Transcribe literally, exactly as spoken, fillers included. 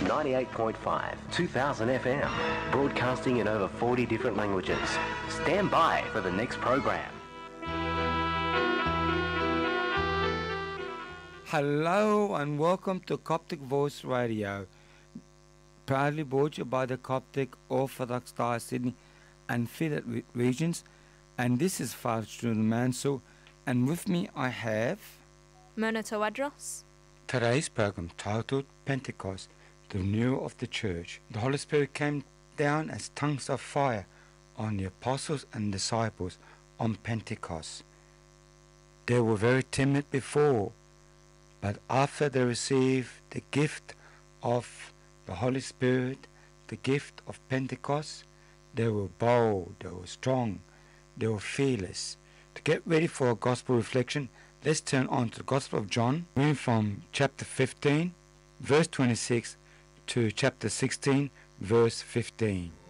ninety-eight point five, two thousand F M, broadcasting in over forty different languages. Stand by for the next program. Hello and welcome to Coptic Voice Radio, proudly brought to you by the Coptic Orthodox Diocese Sydney and Fidat re- regions. And this is Father Julian Mansell, and with me I have Mona Tawadros. Today's program titled Pentecost, the renewal of the Church. The Holy Spirit came down as tongues of fire on the apostles and disciples on Pentecost. They were very timid before, but after they received the gift of the Holy Spirit, the gift of Pentecost, they were bold, they were strong, they were fearless. To get ready for a gospel reflection, let's turn on to the Gospel of John, moving from chapter fifteen, verse twenty-six, to chapter sixteen, verse fifteen.